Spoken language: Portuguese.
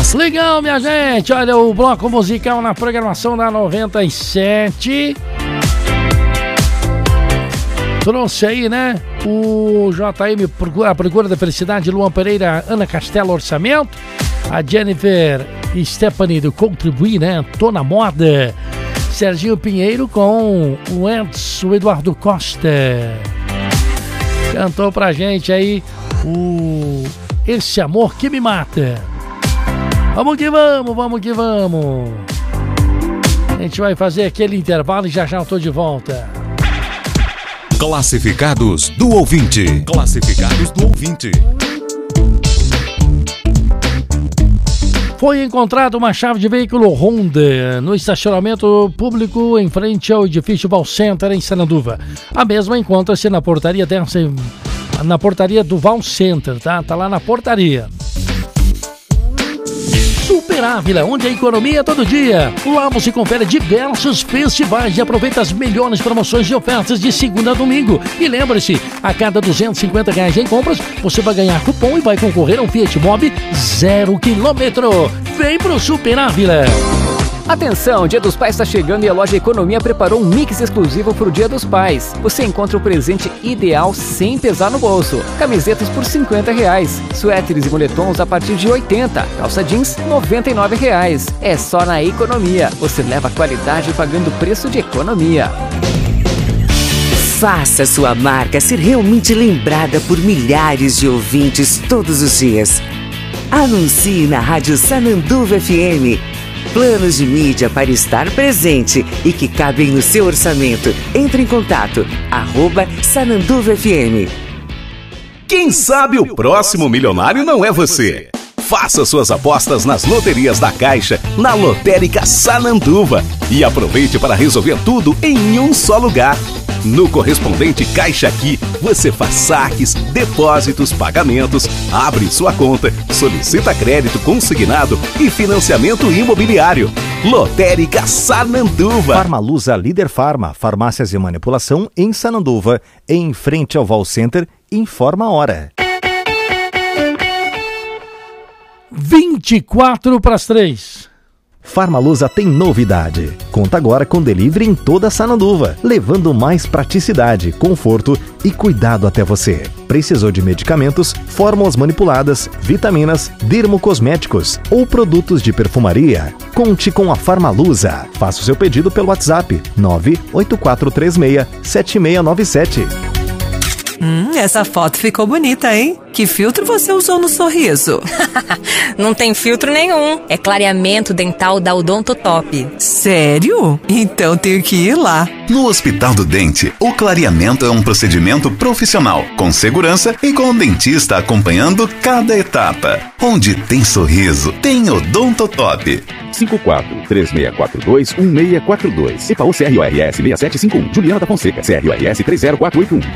Legal, minha gente. Olha, o bloco musical na programação da 97 trouxe aí, né? O JM, a Procura da Felicidade, Luan Pereira, Ana Castelo, Orçamento. A Jennifer Stephanie do Contribuir, né? Tô na Moda. Serginho Pinheiro com o Edson Eduardo Costa. Cantou pra gente aí o Esse Amor Que Me Mata. Vamos que vamos, vamos que vamos. A gente vai fazer aquele intervalo e já já eu tô de volta. Classificados do ouvinte. Classificados do ouvinte. Foi encontrada uma chave de veículo Honda no estacionamento público em frente ao edifício Val Center em Sananduva. A mesma encontra-se na portaria do Val Center, tá? Tá lá na portaria. Super Ávila, onde a economia é todo dia. Lá você confere diversos festivais e aproveita as melhores promoções e ofertas de segunda a domingo. E lembre-se, a cada R$250 em compras, você vai ganhar cupom e vai concorrer a um Fiat Mobi 0 km. Vem pro Super Ávila. Atenção, Dia dos Pais está chegando e a loja Economia preparou um mix exclusivo para o Dia dos Pais. Você encontra o presente ideal sem pesar no bolso. Camisetas por R$50, suéteres e moletons a partir de R$80, calça jeans R$99. É só na Economia. Você leva qualidade pagando preço de economia. Faça sua marca ser realmente lembrada por milhares de ouvintes todos os dias. Anuncie na Rádio Sananduva FM. Planos de mídia para estar presente e que cabem no seu orçamento. Entre em contato, @SananduvaFM. Quem sabe o próximo milionário não é você? Faça suas apostas nas loterias da Caixa, na Lotérica Sananduva. E aproveite para resolver tudo em um só lugar. No correspondente Caixa Aqui, você faz saques, depósitos, pagamentos, abre sua conta, solicita crédito consignado e financiamento imobiliário. Lotérica Sananduva. Farmalusa Líder Farma, farmácias de manipulação em Sananduva, em frente ao Val Center, informa a hora. 2:54. Farmalusa tem novidade. Conta agora com delivery em toda Sananduva, levando mais praticidade, conforto e cuidado até você. Precisou de medicamentos, fórmulas manipuladas, vitaminas, dermocosméticos ou produtos de perfumaria? Conte com a Farmalusa. Faça o seu pedido pelo WhatsApp 98436-7697. Essa foto ficou bonita, hein? Que filtro você usou no sorriso? Não tem filtro nenhum. É clareamento dental da Odontotop. Sério? Então tenho que ir lá. No Hospital do Dente, o clareamento é um procedimento profissional, com segurança e com o dentista acompanhando cada etapa. Onde tem sorriso, tem Odontotop. 54-3642-1642. EPAU CRORS 6751. Juliana da Fonseca, CRORS 30481.